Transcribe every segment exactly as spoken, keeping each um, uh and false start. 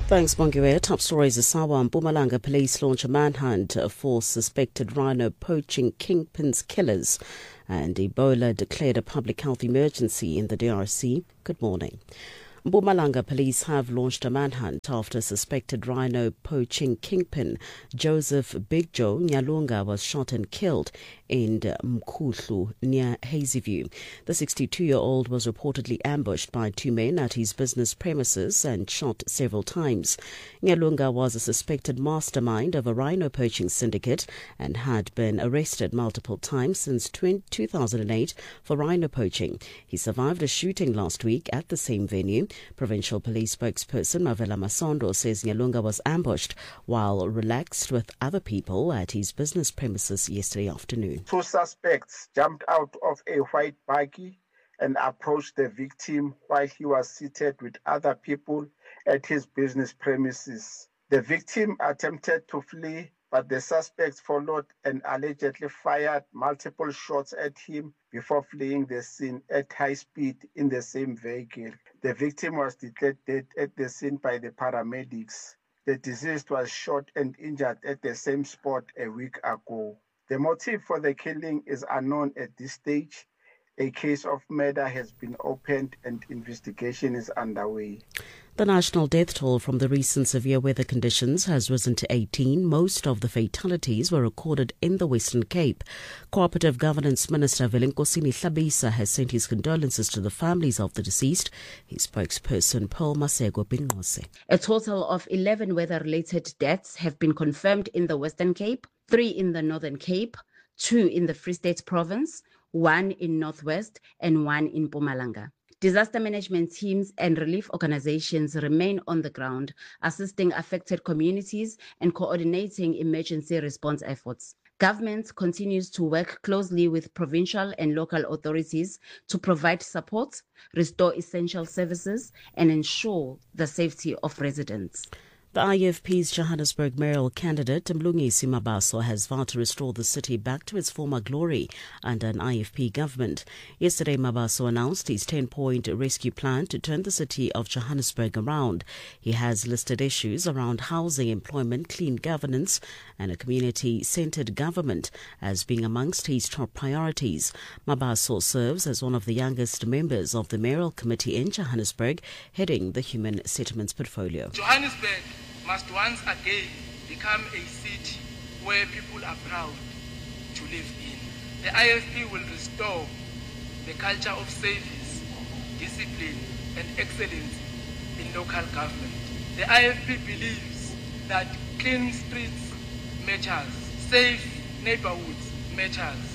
Thanks, Bongiwe. Top stories. Asawa Mpumalanga police launch a manhunt for suspected rhino poaching kingpins killers. And Ebola declared a public health emergency in the D R C. Good morning. Mpumalanga police have launched a manhunt after suspected rhino poaching kingpin Joseph Big Joe Nyalunga was shot and killed in Mkhuhlu near Hazyview. The sixty-two-year-old was reportedly ambushed by two men at his business premises and shot several times. Nyalunga was a suspected mastermind of a rhino poaching syndicate and had been arrested multiple times since two thousand eight for rhino poaching. He survived a shooting last week at the same venue. Provincial Police spokesperson Mavela Masondo says Nyalunga was ambushed while relaxed with other people at his business premises yesterday afternoon. Two suspects jumped out of a white buggy and approached the victim while he was seated with other people at his business premises. The victim attempted to flee, but the suspects followed and allegedly fired multiple shots at him before fleeing the scene at high speed in the same vehicle. The victim was declared dead at the scene by the paramedics. The deceased was shot and injured at the same spot a week ago. The motive for the killing is unknown at this stage. A case of murder has been opened and investigation is underway. The national death toll from the recent severe weather conditions has risen to eighteen. Most of the fatalities were recorded in the Western Cape. Cooperative Governance Minister Velenkosini Hlabisa has sent his condolences to the families of the deceased. His spokesperson Paul Masego Binqose. A total of eleven weather-related deaths have been confirmed in the Western Cape, three in the Northern Cape, two in the Free State Province, one in Northwest and one in Mpumalanga. Disaster management teams and relief organizations remain on the ground, assisting affected communities and coordinating emergency response efforts. Government continues to work closely with provincial and local authorities to provide support, restore essential services, and ensure the safety of residents. The I F P's Johannesburg mayoral candidate Mlungisi Mabaso has vowed to restore the city back to its former glory under an I F P government. Yesterday, Mabaso announced his ten-point rescue plan to turn the city of Johannesburg around. He has listed issues around housing, employment, clean governance, and a community-centered government as being amongst his top priorities. Mabaso serves as one of the youngest members of the mayoral committee in Johannesburg, heading the human settlements portfolio. Johannesburg must once again become a city where people are proud to live in. The I F P will restore the culture of service, discipline, and excellence in local government. The I F P believes that clean streets matters, safe neighborhoods matters.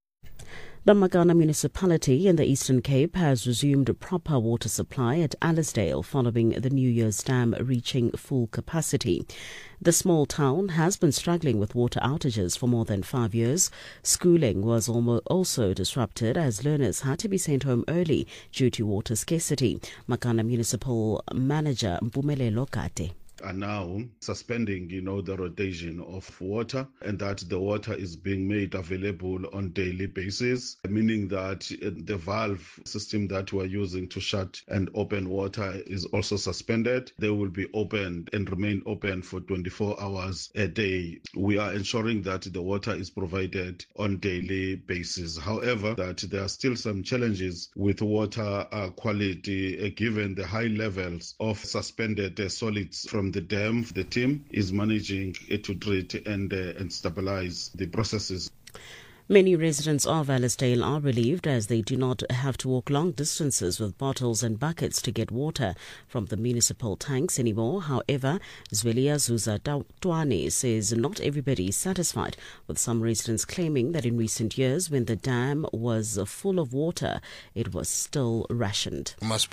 The Magana municipality in the Eastern Cape has resumed proper water supply at Allisdale following the New Year's dam reaching full capacity. The small town has been struggling with water outages for more than five years. Schooling was also disrupted as learners had to be sent home early due to water scarcity. Magana Municipal Manager Mpumelelo Kate are now suspending, you know, the rotation of water, and that the water is being made available on daily basis, meaning that the valve system that we're using to shut and open water is also suspended. They will be open and remain open for twenty-four hours a day. We are ensuring that the water is provided on daily basis. However, that there are still some challenges with water uh, quality uh, given the high levels of suspended uh, solids from the dam. The team is managing uh, to treat and, uh, and stabilize the processes. Many residents of Allisdale are relieved as they do not have to walk long distances with bottles and buckets to get water from the municipal tanks anymore. However, Zwelia Zuza Twane says not everybody is satisfied, with some residents claiming that in recent years when the dam was full of water, it was still rationed. This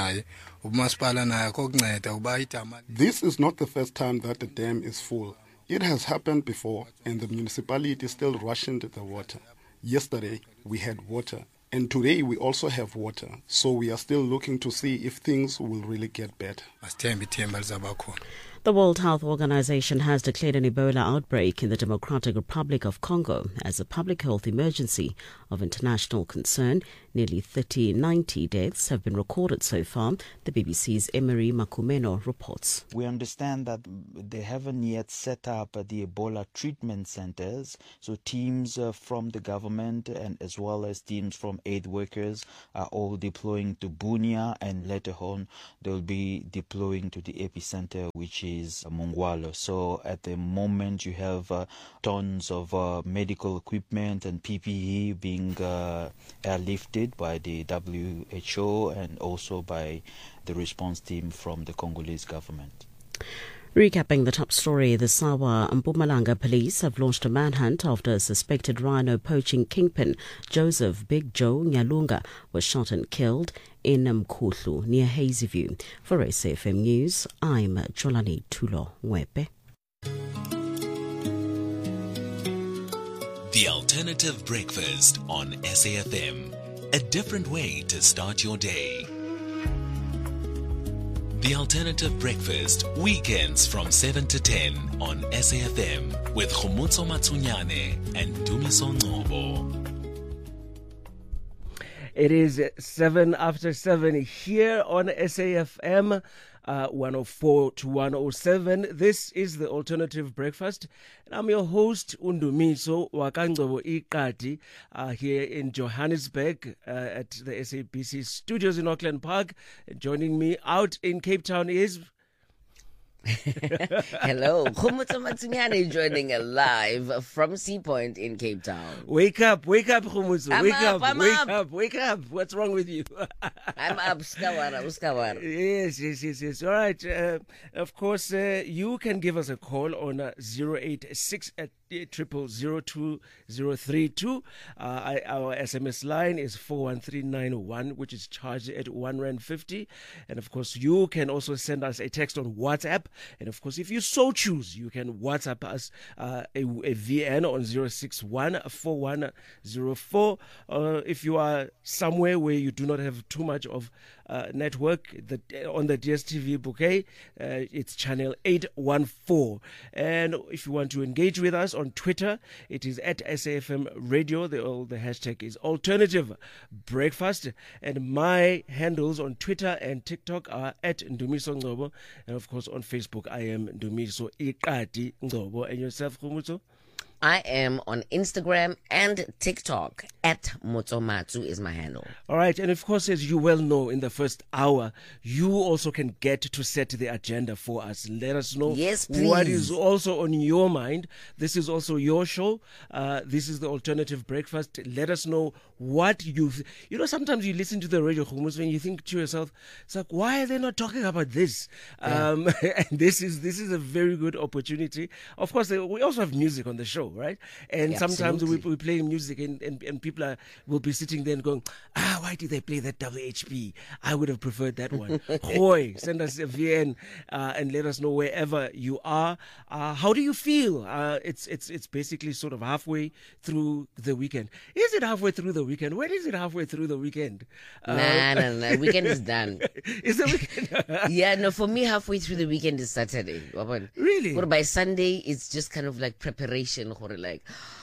is not the first time that the dam is full. It has happened before, and the municipality still rationed the water. Yesterday, we had water, and today we also have water, so we are still looking to see if things will really get better. The The World Health Organization has declared an Ebola outbreak in the Democratic Republic of Congo as a public health emergency of international concern. Nearly thirty, ninety deaths have been recorded so far. The B B C's Emery Makumeno reports. We understand that they haven't yet set up the Ebola treatment centers, so teams uh, from the government and as well as teams from aid workers are all deploying to Bunia, and later on they'll be deploying to the epicenter, which is Mongwalo. So at the moment you have uh, tons of uh, medical equipment and P P E being uh, airlifted by the W H O and also by the response team from the Congolese government. Recapping the top story, the Sawa Mpumalanga police have launched a manhunt after a suspected rhino poaching kingpin, Joseph Big Joe Nyalunga, was shot and killed in Mkhuhlu near Hazyview. For S A F M News, I'm Jolani Tulo Wepe. The Alternative Breakfast on S A F M. A different way to start your day. The Alternative Breakfast, weekends from seven to ten on S A F M with Khomotso Matsunyane and Dumiso Ngobo. It is seven after seven here on S A F M. Uh, one oh four to one oh seven. This is the Alternative Breakfast. And I'm your host, Undumiso Wakangcobo Iqadi, uh, here in Johannesburg uh, at the S A B C studios in Auckland Park. Joining me out in Cape Town is... Hello, Khomotso Matsunyane joining live from Sea Point in Cape Town. Wake up, wake up, Khomotso. I'm wake up, up, I'm wake up. up, wake up. What's wrong with you? I'm up, Skawara, Skawara. Yes, yes, yes, yes. All right. Uh, of course, uh, you can give us a call on uh, zero eight six at triple zero two zero three two. Uh, I, our S M S line is four one three nine one, which is charged at one rand fifty. And of course, you can also send us a text on WhatsApp. And of course, if you so choose, you can WhatsApp us uh, a, a V N on zero six one four one zero four. Uh, if you are somewhere where you do not have too much of uh, network, the, on the D S T V bouquet, uh, it's channel eight one four. And if you want to engage with us on Twitter, it is at S A F M Radio. The, all, the hashtag is Alternative Breakfast. And my handles on Twitter and TikTok are at Ndumiso Ngobo. And of course on Facebook, I am Ndumiso Iqadi Ngobo. And yourself, Khomotso? I am on Instagram and TikTok. At Motsomatsu is my handle. All right. And of course, as you well know, in the first hour, you also can get to set the agenda for us. Let us know yes, please. What is also on your mind. This is also your show. Uh, this is the Alternative Breakfast. Let us know what you... Th- you know, sometimes you listen to the radio, Khomotso, and you think to yourself, it's like, why are they not talking about this? Yeah. Um, and this is this is a very good opportunity. Of course, we also have music on the show. Right, and yeah, sometimes we, we play music and, and, and people are, will be sitting there and going, ah, why did they play that W H P? I would have preferred that one. Hoy, send us a V N uh, and let us know wherever you are. Uh, how do you feel? Uh, it's it's it's basically sort of halfway through the weekend. Is it halfway through the weekend? When is it halfway through the weekend? Uh, nah, nah, nah. Weekend is done. Is the weekend? Yeah, no. For me, halfway through the weekend is Saturday. Really? But by Sunday, it's just kind of like preparation. Like,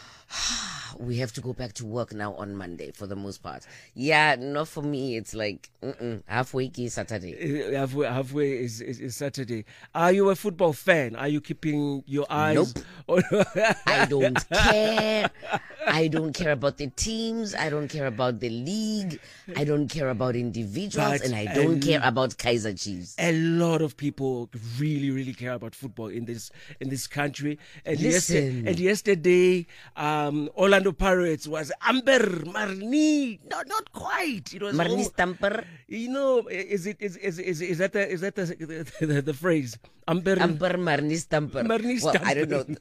we have to go back to work now on Monday for the most part. Yeah, not for me. It's like mm-mm, halfway is Saturday. Halfway, halfway is, is, is Saturday. Are you a football fan? Are you keeping your eyes? Nope. I don't care. I don't care about the teams. I don't care about the league. I don't care about individuals, but and I don't care about Kaizer Chiefs. A lot of people really, really care about football in this in this country. And Listen. yesterday, and yesterday, um, Orlando Pirates was Amber Marni. No, not quite. It was Marni Stamper. You know, is it is is is, is that the, is that the the, the, the phrase? Amber Amber Marni Stamper. Marni well, Stamper. I don't know.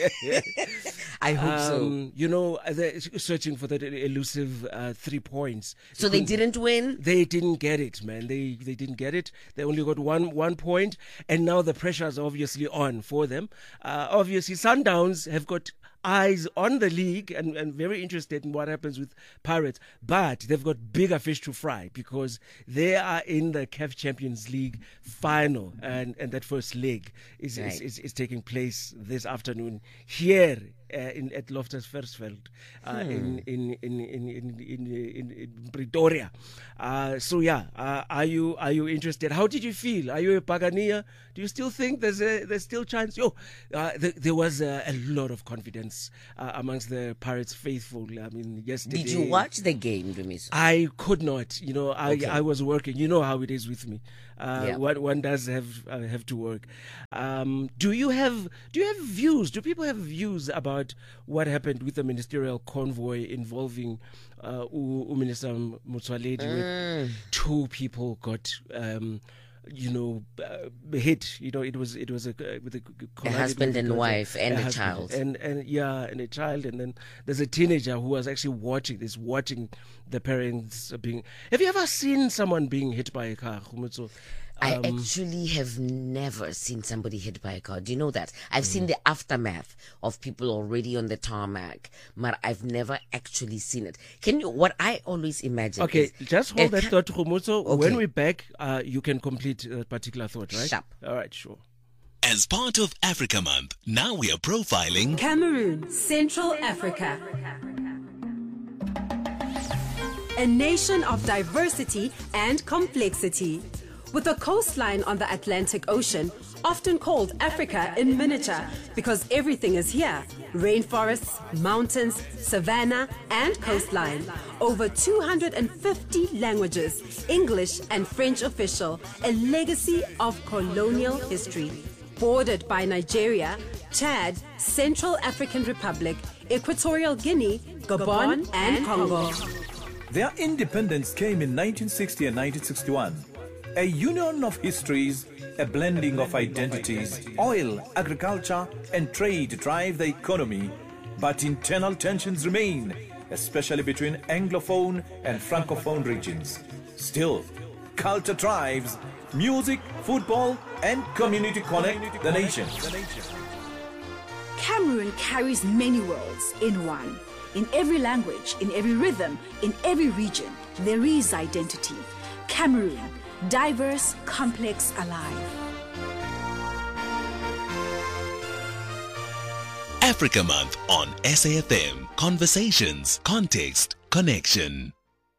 I hope um, so. You know, they're searching for that elusive uh, three points. So they didn't win? They didn't get it, man. They they didn't get it. They only got one one point, and now the pressure is obviously on for them. Uh, obviously, Sundowns have got eyes on the league and, and very interested in what happens with Pirates, but they've got bigger fish to fry because they are in the C A F Champions League final, and, and that first leg is, right. is, is, is taking place this afternoon here Uh, in at Loftus Versfeld uh, hmm. in, in, in, in, in, in, in, in Pretoria. Uh, so yeah, uh, are you are you interested? How did you feel? Are you a Pagania? Do you still think there's a there's still chance? Yo, uh, th- there was a, a lot of confidence uh, amongst the Pirates faithful. I mean, yesterday. Did you watch the game, Dumiso? I could not. You know, I okay. I was working. You know how it is with me. Uh, yeah. one, one does have uh, have to work. Um, do you have do you have views? Do people have views about what happened with the ministerial convoy involving uh, U, U Minister Motsoaledi? Mm. Two people got, um, you know, uh, hit. You know, it was it was a uh, with a, a husband and wife and a, a child, and and yeah, and a child, and then there's a teenager who was actually watching this, watching the parents being. Have you ever seen someone being hit by a car, Khumutso? I um, actually have never seen somebody hit by a car. Do you know that? I've mm. seen the aftermath of people already on the tarmac, but I've never actually seen it. Can you, what I always imagine Okay, is, just hold that thought, Khumutso. Okay. When we're back, uh, you can complete that particular thought, right? Sharp. All right, sure. As part of Africa Month, now we are profiling Cameroon, Central Africa. A nation of diversity and complexity. With a coastline on the Atlantic Ocean, often called Africa in miniature because everything is here. Rainforests, mountains, savanna, and coastline. Over two hundred fifty languages, English and French official, a legacy of colonial history. Bordered by Nigeria, Chad, Central African Republic, Equatorial Guinea, Gabon, and Congo. Their independence came in nineteen sixty and nineteen sixty-one. A union of histories, a blending of identities. Oil, agriculture, and trade drive the economy, but internal tensions remain, especially between Anglophone and Francophone regions. Still, culture drives, music, football, and community connect the nation. Cameroon carries many worlds in one. In every language, in every rhythm, in every region, there is identity. Cameroon, diverse, complex, alive. Africa Month on S A F M. Conversations, context, connection.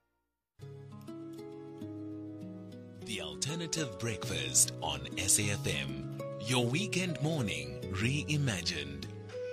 The Alternative Breakfast on S A F M. Your weekend morning reimagined.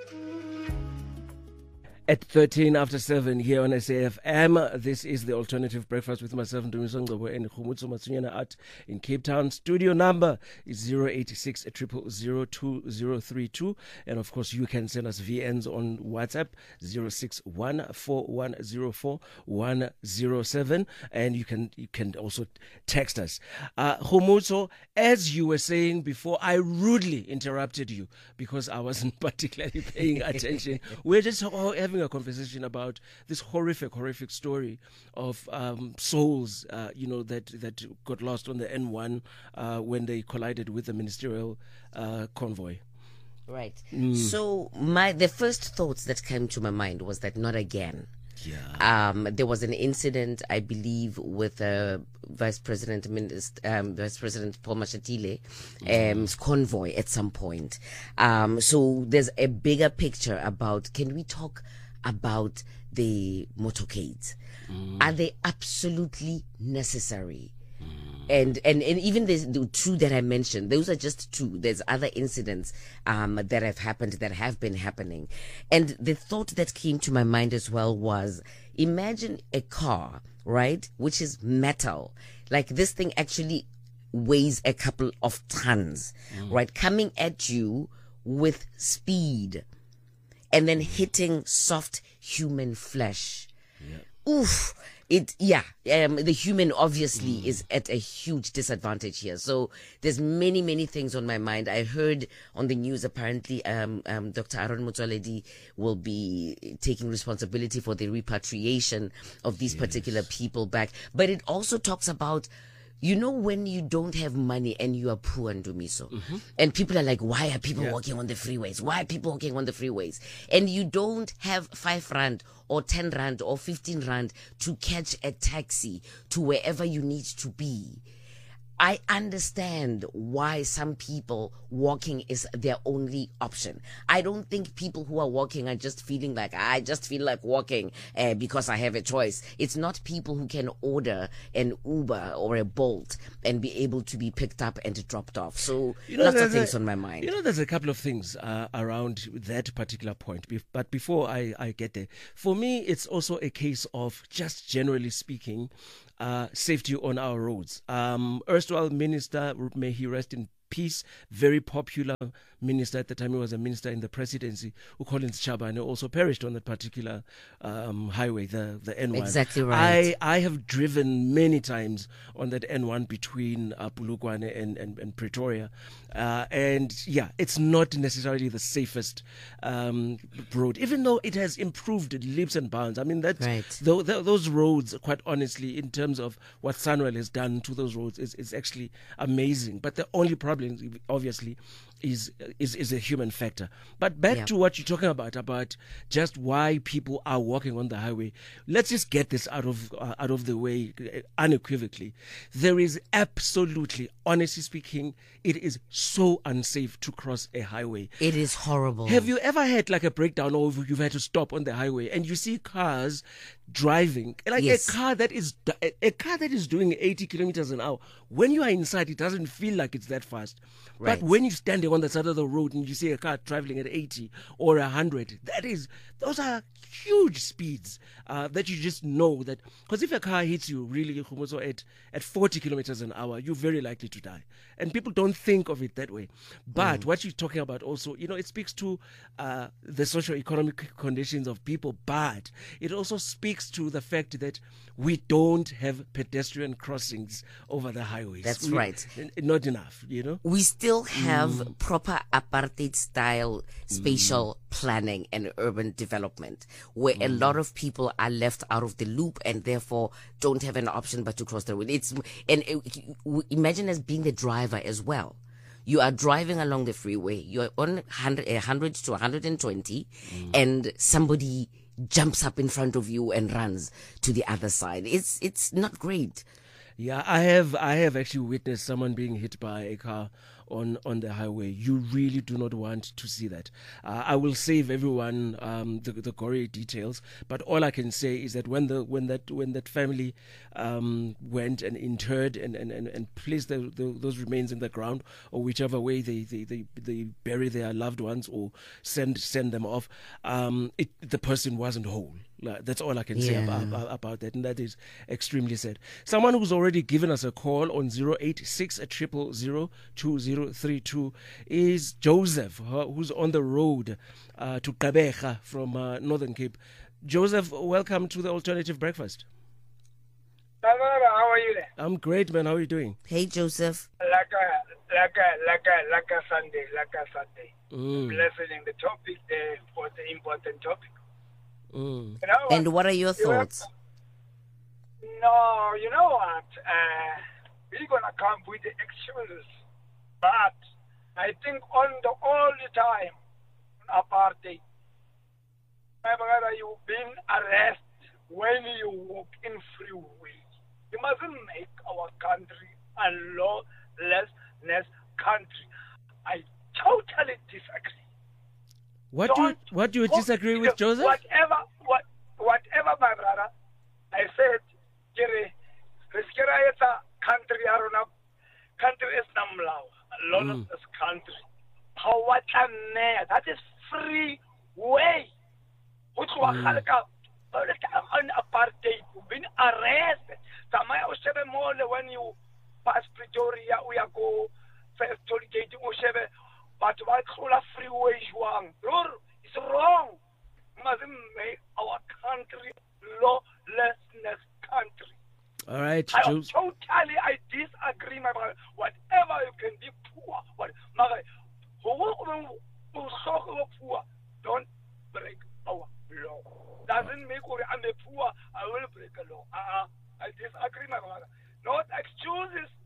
At thirteen after seven here on S A F M, this is the Alternative Breakfast with myself, Dumiso Ngcobo, and Khumutso Matsunyane at in Cape Town. Studio number is zero eight six, zero zero zero, two zero three two. And of course, you can send us V Ns on WhatsApp, zero six one four one zero four one zero seven. And you can you can also text us. Uh, Khumutso, as you were saying before, I rudely interrupted you because I wasn't particularly paying attention. We're just oh, having a conversation about this horrific, horrific story of um, souls, uh, you know, that that got lost on the N one uh, when they collided with the ministerial uh, convoy. Right. Mm. So my the first thoughts that came to my mind was that not again. Yeah. Um, there was an incident, I believe, with uh, Vice President Minister, um, Vice President Paul Mashatile, um, convoy at some point. Um, so there's a bigger picture about. Can we talk about the motorcades? Mm. Are they absolutely necessary? And, and and even the, the two that I mentioned, those are just two. There's other incidents um, that have happened, that have been happening. And the thought that came to my mind as well was, imagine a car, right, which is metal. Like this thing actually weighs a couple of tons, mm. right, coming at you with speed and then hitting soft human flesh. Yeah. Oof. It yeah, um, the human obviously mm. is at a huge disadvantage here. So there's many many things on my mind. I heard on the news apparently um, um, Doctor Aaron Motsoaledi will be taking responsibility for the repatriation of these yes. particular people back. But it also talks about You know when you don't have money and you are poor, Ndumiso, mm-hmm. and people are like, why are people yeah. walking on the freeways? Why are people walking on the freeways? And you don't have five rand or ten rand or fifteen rand to catch a taxi to wherever you need to be. I understand why some people walking is their only option. I don't think people who are walking are just feeling like, I just feel like walking uh, because I have a choice. It's not people who can order an Uber or a Bolt and be able to be picked up and dropped off. So you know, lots of things a, on my mind. You know, there's a couple of things uh, around that particular point. But before I, I get there, for me, it's also a case of just generally speaking, Uh, safety on our roads. Um, erstwhile minister, may he rest in peace, very popular minister at the time, he was a minister in the presidency, who Collins Chabane also perished on that particular um, highway, the, the N one. Exactly right. I, I have driven many times on that N one between uh, Polokwane and, and, and Pretoria. Uh, and yeah, it's not necessarily the safest um, road, even though it has improved leaps and bounds. I mean, that right. th- th- those roads, quite honestly, in terms of what Sanwell has done to those roads, is, is actually amazing. But the only problem, obviously, is is is a human factor. But back yeah. to what you're talking about, about just why people are walking on the highway. Let's just get this out of uh, out of the way uh, unequivocally. There is absolutely, honestly speaking, it is so unsafe to cross a highway. It is horrible. Have you ever had like a breakdown, or you've had to stop on the highway and you see cars driving, like yes. a car that is a, a car that is doing eighty kilometers an hour? When you are inside, it doesn't feel like it's that fast. Right. But when you're standing on the side of the road and you see a car traveling at eighty or one hundred, that is, those are huge speeds uh, that you just know that, because if a car hits you really at, at forty kilometers an hour, you're very likely to die. And people don't think of it that way. But mm. what you're talking about also, you know, it speaks to uh, the socio-economic conditions of people, but it also speaks to the fact that we don't have pedestrian crossings over the highways. That's we, right. Not enough, you know. We still have mm. proper apartheid-style spatial mm. planning and urban development, where mm. a lot of people are left out of the loop and therefore don't have an option but to cross the road. It's and it, imagine as being the driver as well. You are driving along the freeway. You're on one hundred to one hundred twenty, mm. and somebody jumps up in front of you and runs to the other side. It's it's not great. Yeah, I have I have actually witnessed someone being hit by a car on, on the highway. You really do not want to see that. Uh, I will save everyone um, the, the gory details, but all I can say is that when the when that when that family um, went and interred and, and, and, and placed the, the, those remains in the ground, or whichever way they, they, they, they bury their loved ones or send send them off, um, it, the person wasn't whole. That's all I can say yeah. about, about that, and that is extremely sad. Someone who's already given us a call on zero eight six zero zero zero two zero three two is Joseph, who's on the road uh, to Gqeberha from uh, Northern Cape. Joseph, welcome to the Alternative Breakfast. How are you there? I'm great, man. How are you doing? Hey, Joseph. Like a, like a, like a, like a Sunday, like a Sunday. Mm. Listening the topic there for the important topic. Mm. You know what? And what are your thoughts? No, you know what? Uh, we're going to come with the excuses. But I think on the all the time, apartheid, my brother, you've been arrested when you walk in freeway. You mustn't make our country a lawlessness country. I totally disagree. What do you, what do you disagree with, Joseph? Whatever, what, whatever, my brother. I said, Kiri, Riskira is a country, I don't know, country is Namlao, lawless mm. country. How what that is free way. Which was on apartheid, you've been arrested. Samaya Oshebe Mole, when you pass Pretoria, we are go first toll gate, Oshebe. But what freeway Juang? It's wrong. Mustn't make our country lawlessness country. All right, I totally I disagree, my brother. Whatever you can be poor, what my poor, don't break our law. Doesn't make I'm a poor, I will break a law. Uh-uh. I disagree, my brother. Not excuses.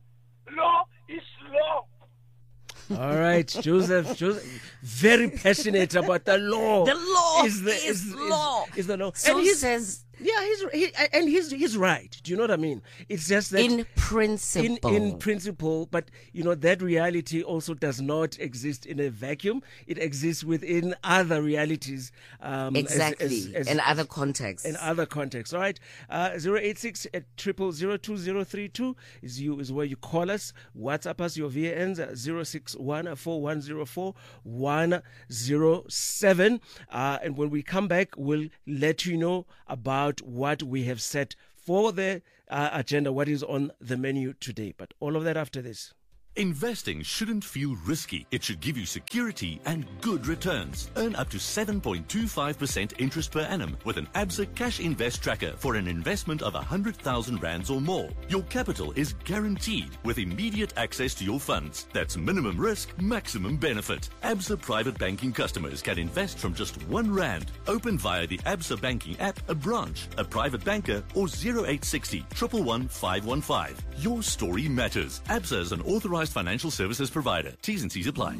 Law is law. All right, Joseph, Joseph, very passionate about the law. The law is, the, is, is law. Is, is the law. So and he says... Yeah, he's he, and he's he's right. Do you know what I mean? It's just that in principle, in, in principle, but you know that reality also does not exist in a vacuum. It exists within other realities, um, exactly, as, as, as, in other contexts. In other contexts, all right. Uh, zero eight six at triple zero two zero three two is you is where you call us. WhatsApp us your V A Ns at zero six one four one zero four one zero seven, uh, and when we come back, we'll let you know about what we have set for the uh, agenda, what is on the menu today. But all of that after this. Investing shouldn't feel risky. It should give you security and good returns. Earn up to seven point two five percent interest per annum with an Absa Cash Invest Tracker for an investment of one hundred thousand rands or more. Your capital is guaranteed with immediate access to your funds. That's minimum risk, maximum benefit. Absa Private Banking customers can invest from just one rand. Open via the Absa Banking app, a branch, a private banker, or zero eight six zero, one one one, five one five. Your story matters. Absa is an authorized financial services provider. T's and C's apply.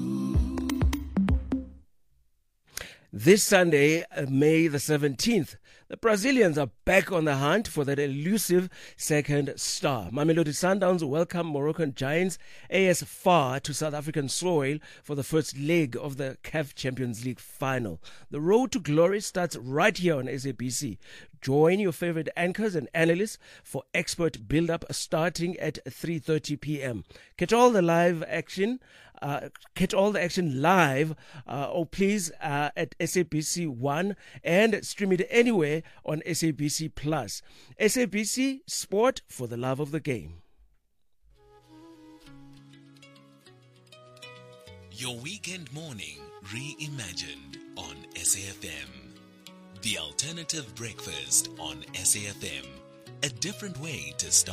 This Sunday, May the seventeenth, the Brazilians are back on the hunt for that elusive second star. Mamelodi Sundowns welcome Moroccan giants A S F A R to South African soil for the first leg of the C A F Champions League final. The road to glory starts right here on S A B C. Join your favorite anchors and analysts for expert build-up starting at three thirty p.m. Catch all the live action Uh, catch all the action live, uh, or please, uh, at S A B C one and stream it anywhere on S A B C Plus. S A B C Sport for the love of the game. Your weekend morning reimagined on S A F M. The alternative breakfast on S A F M. A different way to start